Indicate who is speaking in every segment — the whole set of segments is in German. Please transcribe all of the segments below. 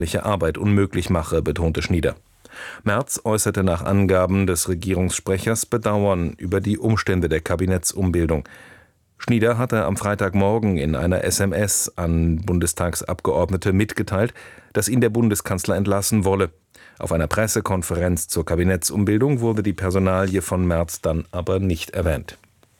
Speaker 1: Arbeit unmöglich mache, betonte Schnieder. Merz äußerte nach Angaben des Regierungssprechers Bedauern über die Umstände der Kabinettsumbildung. Schnieder hatte am Freitagmorgen in einer SMS an Bundestagsabgeordnete mitgeteilt, dass ihn der Bundeskanzler entlassen wolle. Auf einer Pressekonferenz zur Kabinettsumbildung wurde die Personalie von Merz dann aber nicht erwähnt.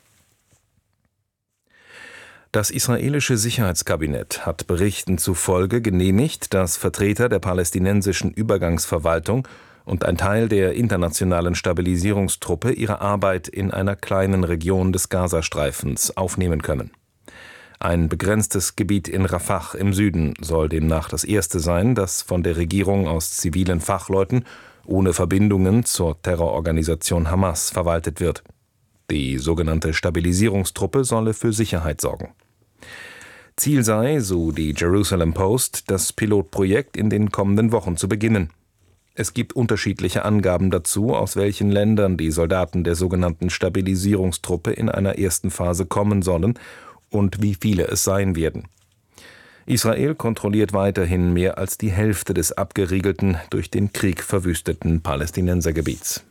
Speaker 1: Das israelische Sicherheitskabinett hat Berichten zufolge genehmigt, dass Vertreter der palästinensischen Übergangsverwaltung und ein Teil der internationalen Stabilisierungstruppe ihre Arbeit in einer kleinen Region des Gazastreifens aufnehmen können. Ein begrenztes Gebiet in Rafah im Süden soll demnach das erste sein, das von der Regierung aus zivilen Fachleuten ohne Verbindungen zur Terrororganisation Hamas verwaltet wird. Die sogenannte Stabilisierungstruppe solle für Sicherheit sorgen. Ziel sei, so die Jerusalem Post, das Pilotprojekt in den kommenden Wochen zu beginnen. Es gibt unterschiedliche Angaben dazu, aus welchen Ländern die Soldaten der sogenannten Stabilisierungstruppe in einer ersten Phase kommen sollen und wie viele es sein werden. Israel kontrolliert weiterhin mehr als die Hälfte des abgeriegelten, durch den Krieg verwüsteten Palästinensergebiets.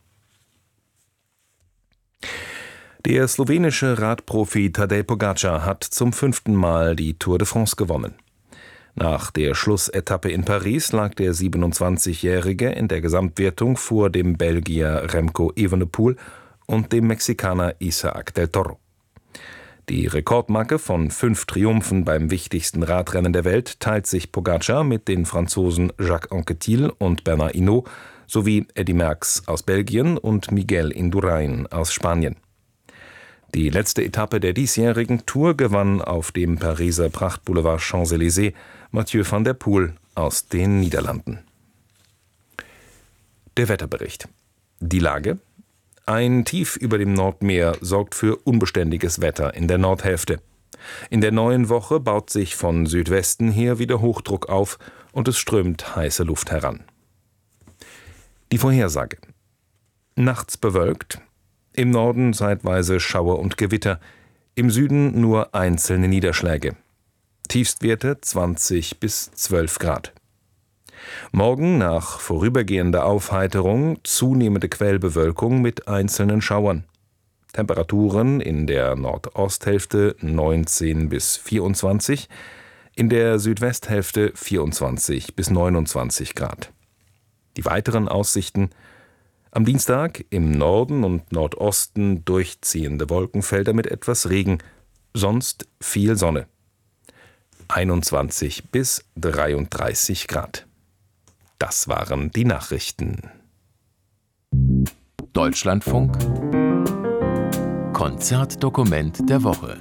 Speaker 1: Der slowenische Radprofi Tadej Pogačar hat zum 5. Mal die Tour de France gewonnen. Nach der Schlussetappe in Paris lag der 27-Jährige in der Gesamtwertung vor dem Belgier Remco Evenepoel und dem Mexikaner Isaac del Toro. Die Rekordmarke von 5 Triumphen beim wichtigsten Radrennen der Welt teilt sich Pogačar mit den Franzosen Jacques Anquetil und Bernard Hinault sowie Eddy Merckx aus Belgien und Miguel Indurain aus Spanien. Die letzte Etappe der diesjährigen Tour gewann auf dem Pariser Prachtboulevard Champs-Élysées Mathieu van der Poel aus den Niederlanden. Der Wetterbericht. Die Lage: Ein Tief über dem Nordmeer sorgt für unbeständiges Wetter in der Nordhälfte. In der neuen Woche baut sich von Südwesten her wieder Hochdruck auf und es strömt heiße Luft heran. Die Vorhersage: Nachts bewölkt, im Norden zeitweise Schauer und Gewitter, im Süden nur einzelne Niederschläge. Tiefstwerte 20 bis 12 Grad. Morgen nach vorübergehender Aufheiterung zunehmende Quellbewölkung mit einzelnen Schauern. Temperaturen in der Nordosthälfte 19 bis 24, in der Südwesthälfte 24 bis 29 Grad. Die weiteren Aussichten: Am Dienstag im Norden und Nordosten durchziehende Wolkenfelder mit etwas Regen, sonst viel Sonne. 21 bis 33 Grad. Das waren die Nachrichten.
Speaker 2: Deutschlandfunk Konzertdokument der Woche.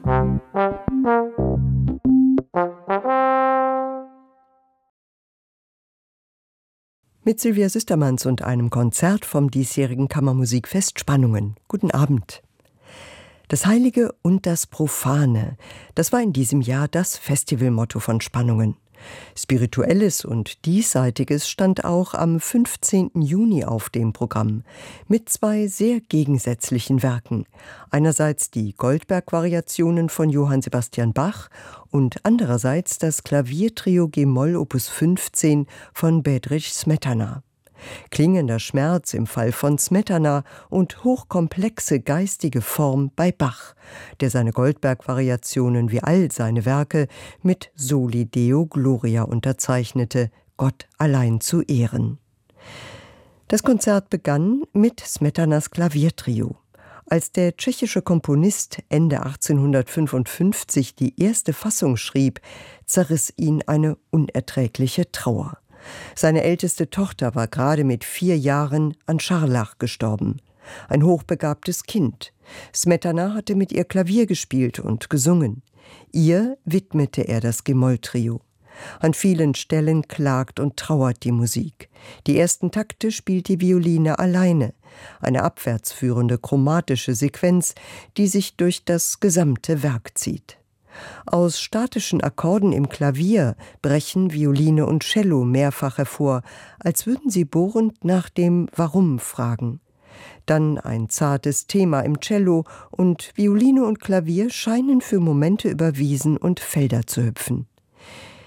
Speaker 3: Mit Sylvia Süstermanns und einem Konzert vom diesjährigen Kammermusikfest Spannungen. Guten Abend. Das Heilige und das Profane, das war in diesem Jahr das Festivalmotto von Spannungen. Spirituelles und Diesseitiges stand auch am 15. Juni auf dem Programm, mit 2 sehr gegensätzlichen Werken. Einerseits die Goldberg-Variationen von Johann Sebastian Bach und andererseits das Klaviertrio G-Moll Opus 15 von Bedřich Smetana. Klingender Schmerz im Fall von Smetana und hochkomplexe geistige Form bei Bach, der seine Goldberg-Variationen wie all seine Werke mit Soli Deo Gloria unterzeichnete, Gott allein zu ehren. Das Konzert begann mit Smetanas Klaviertrio. Als der tschechische Komponist Ende 1855 die erste Fassung schrieb, zerriss ihn eine unerträgliche Trauer. Seine älteste Tochter war gerade mit 4 Jahren an Scharlach gestorben. Ein hochbegabtes Kind. Smetana hatte mit ihr Klavier gespielt und gesungen. Ihr widmete er das G-Moll-Trio. An vielen Stellen klagt und trauert die Musik. Die ersten Takte spielt die Violine alleine. Eine abwärts führende chromatische Sequenz, die sich durch das gesamte Werk zieht. Aus statischen Akkorden im Klavier brechen Violine und Cello mehrfach hervor, als würden sie bohrend nach dem Warum fragen. Dann ein zartes Thema im Cello und Violine und Klavier scheinen für Momente über Wiesen und Felder zu hüpfen.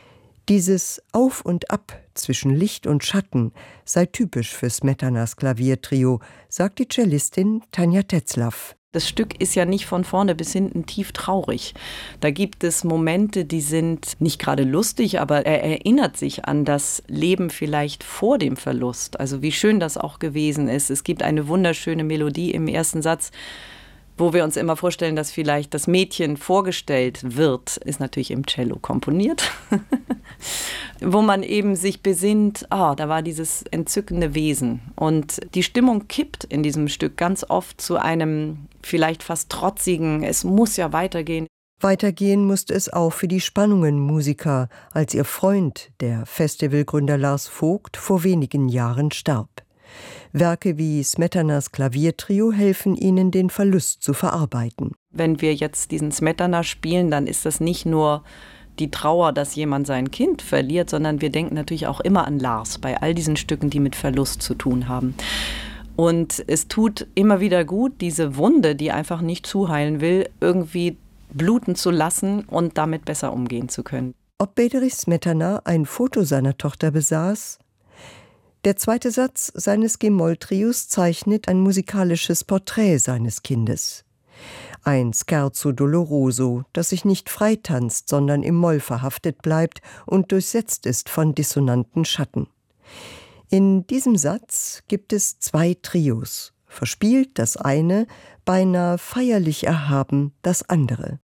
Speaker 3: Dieses Auf und Ab zwischen Licht und Schatten sei typisch für Smetanas Klaviertrio, sagt die Cellistin Tanja Tetzlaff.
Speaker 4: Das Stück ist ja nicht von vorne bis hinten tief traurig. Da gibt es Momente, die sind nicht gerade lustig, aber er erinnert sich an das Leben vielleicht vor dem Verlust. Also wie schön das auch gewesen ist. Es gibt eine wunderschöne Melodie im ersten Satz, wo wir uns immer vorstellen, dass vielleicht das Mädchen vorgestellt wird, ist natürlich im Cello komponiert, wo man eben sich besinnt, da war dieses entzückende Wesen. Und die Stimmung kippt in diesem Stück ganz oft zu einem vielleicht fast trotzigen, es muss ja weitergehen.
Speaker 3: Weitergehen musste es auch für die Spannungen-Musiker, als ihr Freund, der Festivalgründer Lars Vogt, vor wenigen Jahren starb. Werke wie Smetanas Klaviertrio helfen ihnen, den Verlust zu verarbeiten.
Speaker 4: Wenn wir jetzt diesen Smetana spielen, dann ist das nicht nur die Trauer, dass jemand sein Kind verliert, sondern wir denken natürlich auch immer an Lars bei all diesen Stücken, die mit Verlust zu tun haben. Und es tut immer wieder gut, diese Wunde, die einfach nicht zuheilen will, irgendwie bluten zu lassen und damit besser umgehen zu können.
Speaker 3: Ob Bedřich Smetana ein Foto seiner Tochter besaß? Der zweite Satz seines G-Moll-Trios zeichnet ein musikalisches Porträt seines Kindes. Ein Scherzo doloroso, das sich nicht freitanzt, sondern im Moll verhaftet bleibt und durchsetzt ist von dissonanten Schatten. In diesem Satz gibt es zwei Trios, verspielt das eine, beinahe feierlich erhaben das andere.